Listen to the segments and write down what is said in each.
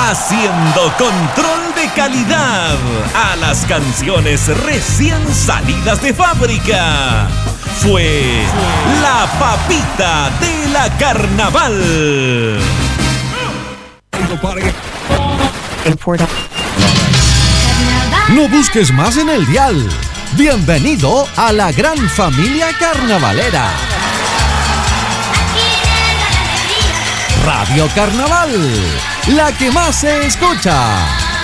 haciendo control de calidad a las canciones recién salidas de fábrica. Fue la papita de la Carnaval. No busques más en el dial. Bienvenido a la gran familia carnavalera. Radio Carnaval, la que más se escucha.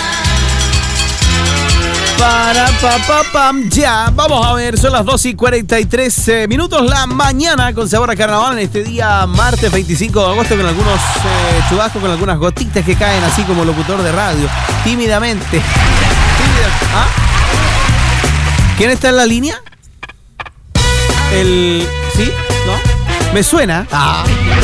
Ya, vamos a ver, son las 2:43 minutos la mañana con sabor a carnaval en este día martes 25 de agosto con algunos chubascos, con algunas gotitas que caen así como locutor de radio, tímidamente. ¿Ah? ¿Quién está en la línea? ¿Sí? ¿No? ¿Me suena? Ah.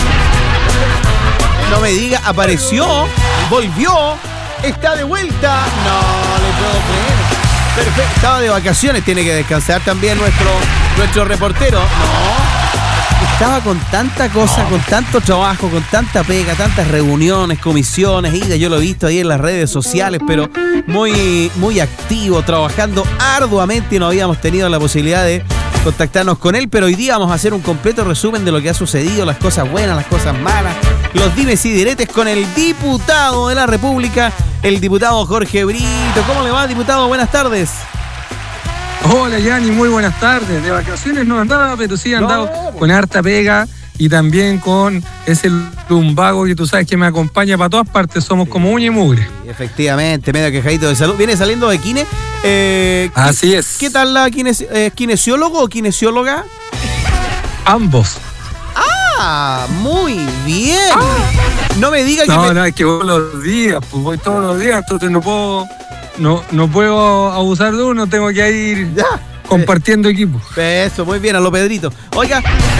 No me diga, apareció, volvió, está de vuelta. No le puedo creer. Perfecto, estaba de vacaciones, tiene que descansar también nuestro reportero. No, estaba con tanta cosa, con tanto trabajo, con tanta pega, tantas reuniones, comisiones, ida, yo lo he visto ahí en las redes sociales, pero muy, muy activo, trabajando arduamente y no habíamos tenido la posibilidad de contactarnos con él, pero hoy día vamos a hacer un completo resumen de lo que ha sucedido, las cosas buenas, las cosas malas, los dimes y diretes con el diputado de la República, el diputado Jorge Brito. ¿Cómo le va, diputado? Buenas tardes. Hola, Yanni, muy buenas tardes. De vacaciones no andaba, pero sí he andado con harta pega y también con ese lumbago que tú sabes que me acompaña para todas partes. Somos como uña y mugre. Efectivamente, medio quejadito de salud. ¿Viene saliendo de kine? Así es. ¿Qué tal la kinesiólogo o kinesióloga? Ambos. Ah, muy bien. No me diga que... No, es que voy los días, pues voy todos los días, entonces no puedo abusar de uno, tengo que ir compartiendo equipo. Eso, muy bien, a lo Pedrito. Oiga,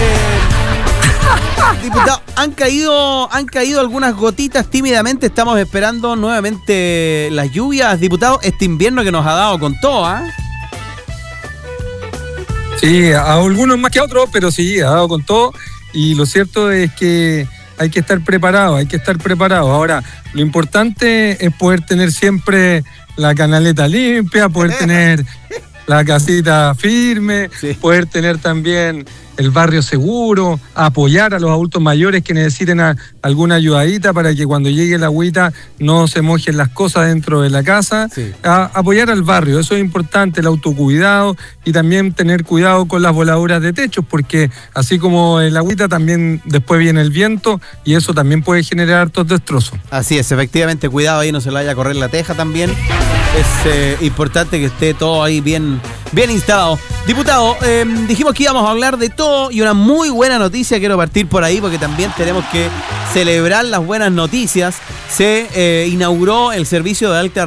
diputado, han caído algunas gotitas tímidamente, estamos esperando nuevamente las lluvias, diputado, este invierno que nos ha dado con todo, ¿ah? Sí, a algunos más que a otros, pero sí, ha dado con todo. Y lo cierto es que hay que estar preparado. Ahora, lo importante es poder tener siempre la canaleta limpia, poder tener la casita firme, sí, poder tener también el barrio seguro, apoyar a los adultos mayores que necesiten alguna ayudadita para que cuando llegue la agüita no se mojen las cosas dentro de la casa, sí, apoyar al barrio, eso es importante, el autocuidado y también tener cuidado con las voladuras de techos, porque así como el agüita también después viene el viento y eso también puede generar hartos destrozos. Así es, efectivamente, cuidado ahí, no se le vaya a correr la teja también, es importante que esté todo ahí bien instalado. Diputado, dijimos que íbamos a hablar de todo y una muy buena noticia, quiero partir por ahí porque también tenemos que celebrar las buenas noticias. Se inauguró el servicio de alta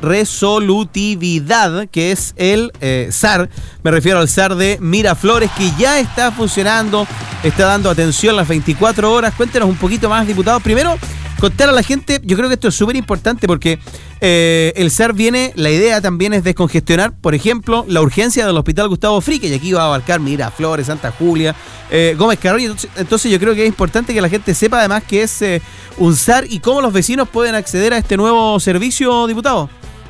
resolutividad, que es el SAR, me refiero al SAR de Miraflores, que ya está funcionando, está dando atención las 24 horas. Cuéntenos un poquito más, diputado. Primero, contar a la gente, yo creo que esto es súper importante porque el SAR la idea también es descongestionar, por ejemplo, la urgencia del Hospital Gustavo Fricke, y aquí va a abarcar Miraflores, Santa Julia, Gómez Carroño. Entonces yo creo que es importante que la gente sepa además que es un SAR y cómo los vecinos pueden acceder a este nuevo servicio, diputado.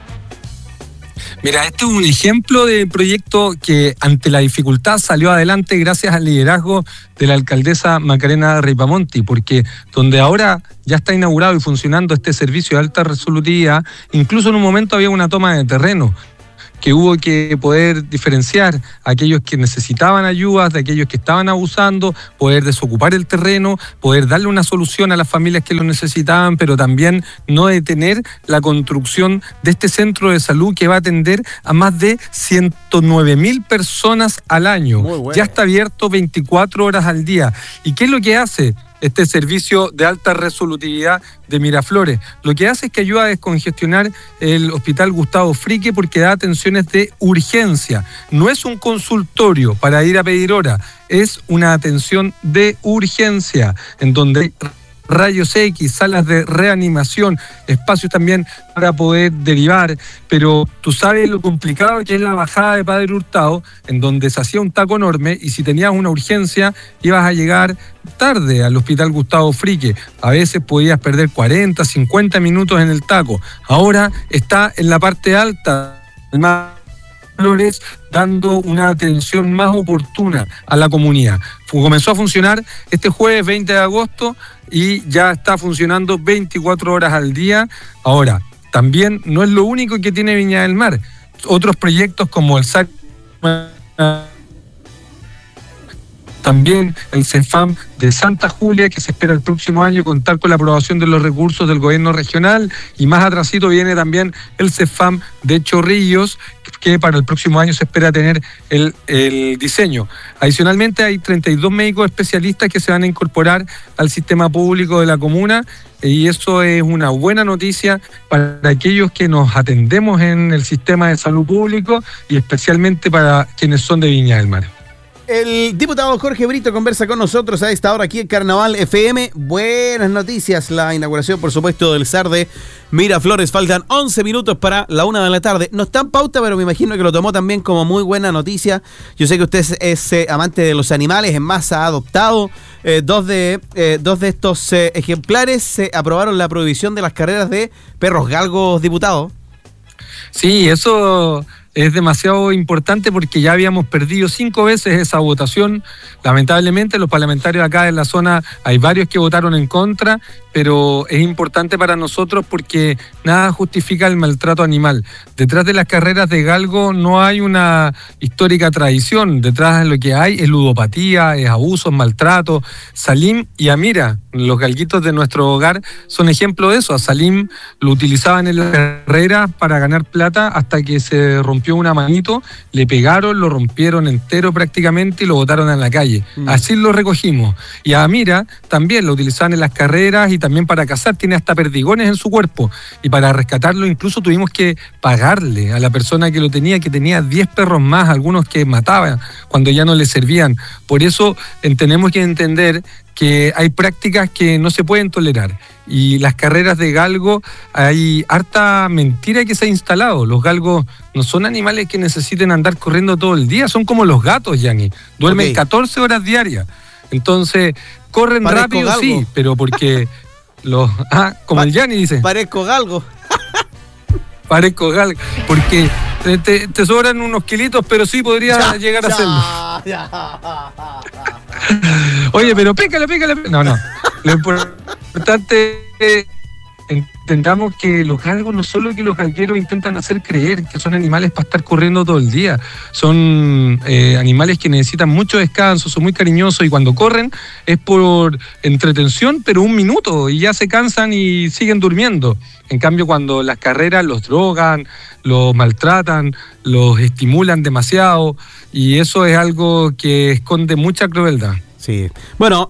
Mira, este es un ejemplo de proyecto que ante la dificultad salió adelante gracias al liderazgo de la alcaldesa Macarena Ripamonti, porque donde ahora ya está inaugurado y funcionando este servicio de alta resolutividad, incluso en un momento había una toma de terreno, que hubo que poder diferenciar a aquellos que necesitaban ayudas de aquellos que estaban abusando, poder desocupar el terreno, poder darle una solución a las familias que lo necesitaban, pero también no detener la construcción de este centro de salud que va a atender a más de 109.000 personas al año. Bueno. Ya está abierto 24 horas al día. ¿Y qué es lo que hace este servicio de alta resolutividad de Miraflores? Lo que hace es que ayuda a descongestionar el Hospital Gustavo Fricke porque da atenciones de urgencia. No es un consultorio para ir a pedir hora, es una atención de urgencia en donde hay rayos X, salas de reanimación, espacios también para poder derivar, pero tú sabes lo complicado que es la bajada de Padre Hurtado, en donde se hacía un taco enorme y si tenías una urgencia ibas a llegar tarde al Hospital Gustavo Frique. A veces podías perder 40, 50 minutos en el taco. Ahora está en la parte alta, Flores, dando una atención más oportuna a la comunidad. Comenzó a funcionar este jueves 20 de agosto y ya está funcionando 24 horas al día. Ahora, también no es lo único que tiene Viña del Mar. Otros proyectos como el SAC, también el CEFAM de Santa Julia, que se espera el próximo año contar con la aprobación de los recursos del gobierno regional, y más atrasito viene también el CEFAM de Chorrillos, que para el próximo año se espera tener el diseño. Adicionalmente hay 32 médicos especialistas que se van a incorporar al sistema público de la comuna, y eso es una buena noticia para aquellos que nos atendemos en el sistema de salud público y especialmente para quienes son de Viña del Mar. El diputado Jorge Brito conversa con nosotros a esta hora aquí en Carnaval FM. Buenas noticias, la inauguración, por supuesto, del SAR de Miraflores. Faltan 11 minutos para la 1 de la tarde. No está en pauta, pero me imagino que lo tomó también como muy buena noticia. Yo sé que usted es amante de los animales, en masa ha adoptado dos de estos ejemplares. Se aprobaron la prohibición de las carreras de perros galgos, diputado. Sí, eso es demasiado importante porque ya habíamos perdido 5 veces esa votación. Lamentablemente los parlamentarios acá en la zona, hay varios que votaron en contra, pero es importante para nosotros porque nada justifica el maltrato animal. Detrás de las carreras de galgo no hay una histórica tradición, detrás de lo que hay es ludopatía, es abuso, es maltrato. Salim y Amira, los galguitos de nuestro hogar, son ejemplo de eso. A Salim lo utilizaban en la carrera para ganar plata hasta que se rompió una manito, le pegaron, lo rompieron entero prácticamente y lo botaron en la calle. Así lo recogimos. Y a Amira también lo utilizaban en las carreras y también para cazar, tiene hasta perdigones en su cuerpo. Y para rescatarlo incluso tuvimos que pagarle a la persona que lo tenía, que tenía 10 perros más, algunos que mataban cuando ya no le servían. Por eso tenemos que entender que hay prácticas que no se pueden tolerar. Y las carreras de galgo, hay harta mentira que se ha instalado. Los galgos no son animales que necesiten andar corriendo todo el día, son como los gatos, Yanni. Duermen 14 horas diarias. Entonces, corren rápido, galgo. Sí, pero porque como el Yanni dice. Parezco galgo. Parezco galgo, porque te sobran unos kilitos, pero sí podría llegar a hacerlo. Oye, pero pícale. No. Lo importante es entendamos que los galgos no solo que los galgueros intentan hacer creer que son animales para estar corriendo todo el día, son animales que necesitan mucho descanso, son muy cariñosos y cuando corren es por entretención, pero 1 minuto y ya se cansan y siguen durmiendo. En cambio, cuando las carreras los drogan, los maltratan, los estimulan demasiado y eso es algo que esconde mucha crueldad. Sí. Bueno,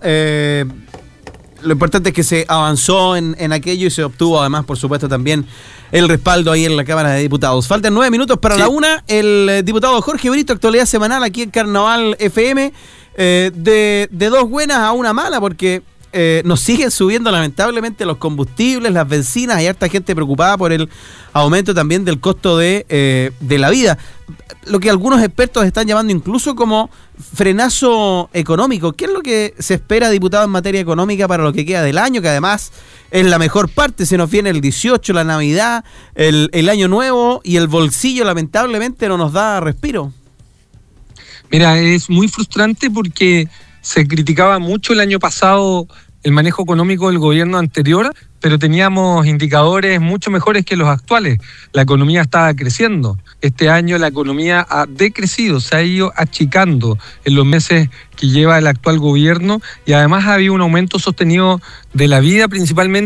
lo importante es que se avanzó en aquello y se obtuvo además, por supuesto, también el respaldo ahí en la Cámara de Diputados. Faltan 9 minutos para la 1. El diputado Jorge Brito, actualidad semanal aquí en Carnaval FM, de 2 buenas a 1 mala, porque nos siguen subiendo lamentablemente los combustibles, las bencinas, hay harta gente preocupada por el aumento también del costo de la vida. Lo que algunos expertos están llamando incluso como frenazo económico. ¿Qué es lo que se espera, diputado, en materia económica para lo que queda del año? Que además es la mejor parte, se nos viene el 18, la Navidad, el Año Nuevo, y el bolsillo lamentablemente no nos da respiro. Mira, es muy frustrante porque se criticaba mucho el año pasado el manejo económico del gobierno anterior, pero teníamos indicadores mucho mejores que los actuales. La economía estaba creciendo. Este año la economía ha decrecido, se ha ido achicando en los meses que lleva el actual gobierno y además ha habido un aumento sostenido de la vida, principalmente